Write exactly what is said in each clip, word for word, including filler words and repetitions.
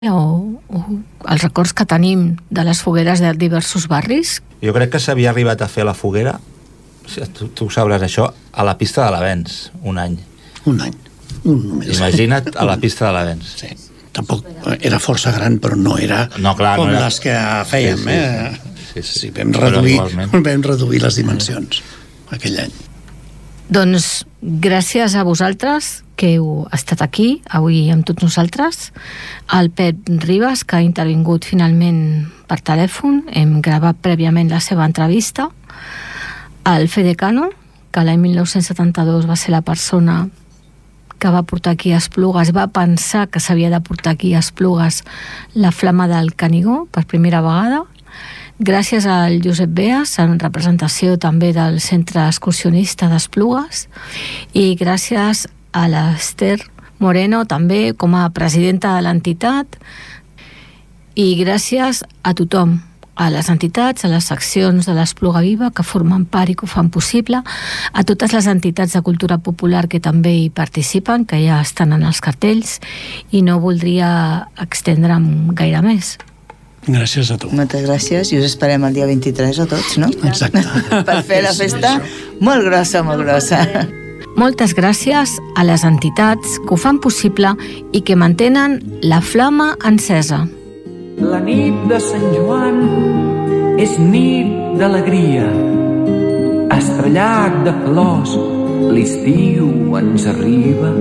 o, o els records que tenim de les fogueres de diversos barris. Jo crec que s'havia arribat a fer la foguera, tu, tu sabràs això, a la pista de l'Avenç, un any. Un any, un només. Imagina't a la pista de l'Avenç. Sí, tampoc era força gran, però no era no, clar, com no era... les que fèiem, sí, sí, eh? Sí, sí. Sí, vam reduir, vam reduir les dimensions aquell any. Doncs gràcies a vosaltres que heu estat aquí avui amb tots nosaltres, al Pep Ribas, que ha intervingut finalment per telèfon, hem gravat prèviament la seva entrevista, al Fede Cano, que l'any mil nou-cents setanta-dos va ser la persona que va portar aquí a Esplugues, va pensar que s'havia de portar aquí a Esplugues la flama del Canigó per primera vegada. Gràcies al Josep Beas, en representació també del Centre Excursionista d'Esplugues, i gràcies a l'Ester Moreno, també com a presidenta de l'entitat, i gràcies a tothom, a les entitats, a les seccions de l'Espluga Viva que formen part i que ho fan possible, a totes les entitats de cultura popular que també hi participen, que ja estan en els cartells, i no voldria extendre'm gaire més. Gràcies a tu. Moltes gràcies i us esperem el dia vint-i-tres a tots, no? Exacte. Per fer la festa molt grossa, molt grossa. Moltes gràcies a les entitats que ho fan possible i que mantenen la flama encesa. La nit de Sant Joan és nit d'alegria, estrellat de flors, l'estiu ens arriba.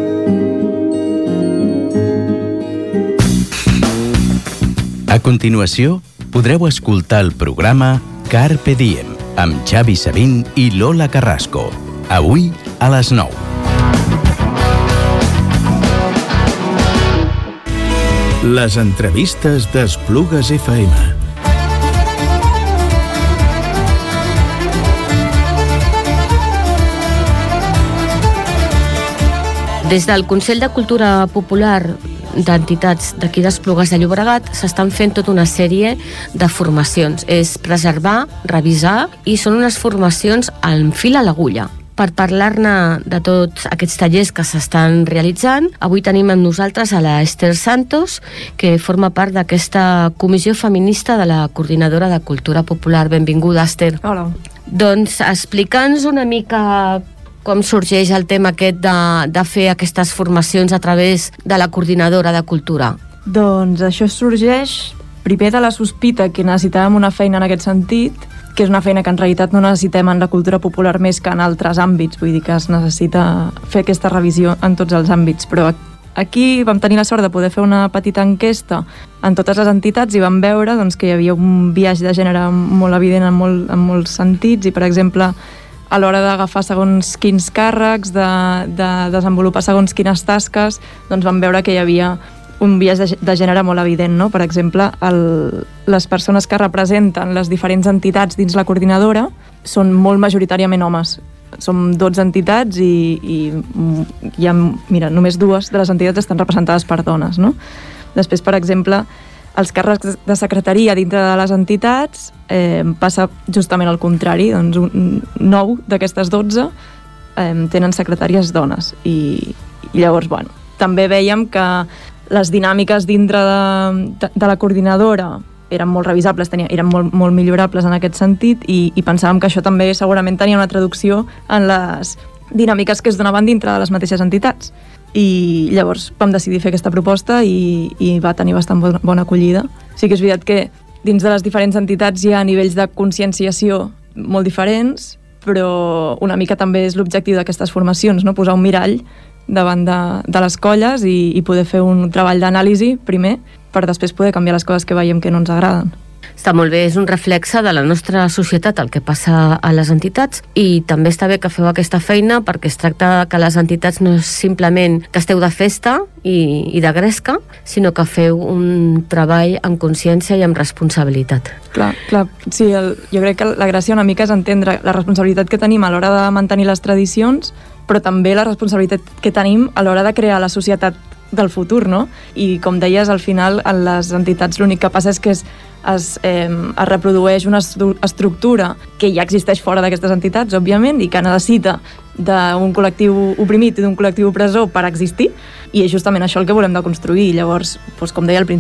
A continuació, podreu escoltar el programa Carpe Diem amb Xavi Sabín i Lola Carrasco. Avui a les nou. Les entrevistes d'Esplugues F M. Des del Consell de Cultura Popular d'entitats d'aquí d'Esplugues de Llobregat s'estan fent tota una sèrie de formacions. És preservar, revisar, i són unes formacions amb fil a l'agulla. Per parlar-ne de tots aquests tallers que s'estan realitzant, avui tenim amb nosaltres a la Esther Santos, que forma part d'aquesta comissió feminista de la Coordinadora de Cultura Popular. Benvinguda, Esther. Hola. Doncs explica'ns una mica com sorgeix el tema aquest de, de fer aquestes formacions a través de la Coordinadora de Cultura. Doncs això sorgeix primer de la sospita que necessitàvem una feina en aquest sentit, que és una feina que en realitat no necessitem en la cultura popular més que en altres àmbits, vull dir que es necessita fer aquesta revisió en tots els àmbits, però aquí vam tenir la sort de poder fer una petita enquesta en totes les entitats i vam veure doncs, que hi havia un biaix de gènere molt evident en, molt, en molts sentits, i per exemple a l'hora d'agafar segons quins càrrecs, de, de desenvolupar segons quines tasques, doncs vam veure que hi havia un biaix de, de gènere molt evident, no? Per exemple, el, les persones que representen les diferents entitats dins la coordinadora són molt majoritàriament homes. Som dotze entitats i, i hi ha, mira, només dues de les entitats estan representades per dones, no? Després, per exemple, els càrrecs de secretaria dintre de les entitats eh, passa justament al contrari, doncs un, nou d'aquestes dotze eh, tenen secretàries dones i, i llavors, bueno, també veiem que les dinàmiques dintre de, de, de la coordinadora eren molt revisables, tenia, eren molt, molt millorables en aquest sentit i, i pensàvem que això també segurament tenia una traducció en les dinàmiques que es donaven dintre de les mateixes entitats. I llavors vam decidir fer aquesta proposta i, i va tenir bastant bona, bona acollida. Sí que és veritat que dins de les diferents entitats hi ha nivells de conscienciació molt diferents, però una mica també és l'objectiu d'aquestes formacions, no? Posar un mirall davant de, de les colles i, i poder fer un treball d'anàlisi primer per després poder canviar les coses que veiem que no ens agraden. Està molt bé, és un reflexe de la nostra societat el que passa a les entitats, i també està bé que feu aquesta feina perquè es tracta que les entitats no és simplement que esteu de festa i, i de gresca, sinó que feu un treball amb consciència i amb responsabilitat. Clar, clar, sí, el, jo crec que la gràcia una mica és entendre la responsabilitat que tenim a l'hora de mantenir les tradicions, però també la responsabilitat que tenim a l'hora de crear la societat del futur, no? I com deies, al final, en les entitats l'únic que passa és que es, es, eh, es reprodueix una estructura que ja existeix fora d'aquestes entitats, òbviament, i que necessita d'un col·lectiu oprimit i d'un col·lectiu opressor per existir, i és justament això el que volem de construir. Llavors, doncs, com deia al principi,